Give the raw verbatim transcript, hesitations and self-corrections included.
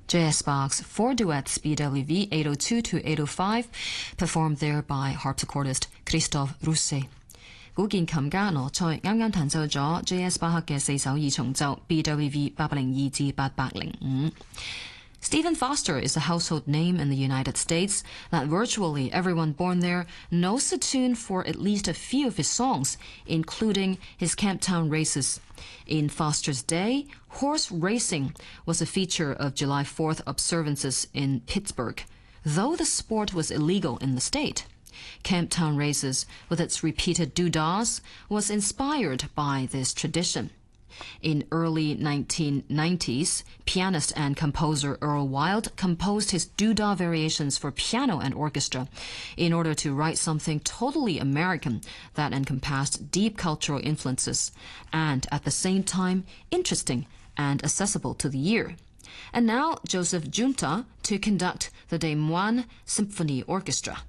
J S Bach's four duets B W V eight oh two to eight oh five, performed there by harpsichordist Christophe Rousset. 古鍵琴家羅塞啱啱彈奏咗 J S 巴克嘅四首二重奏 B W V 八百零二至八百零五。Stephen Foster is a household name in the United States that virtually everyone born there knows the tune for at least a few of his songs, including his Camptown Races. In Foster's day, horse racing was a feature of July fourth observances in Pittsburgh, though the sport was illegal in the state. Camptown Races, with its repeated doodads, was inspired by this tradition. In early nineteen nineties, pianist and composer Earl Wild composed his doodah variations for piano and orchestra in order to write something totally American that encompassed deep cultural influences and, at the same time, interesting and accessible to the ear. And now Joseph Junta to conduct the Des Moines Symphony Orchestra.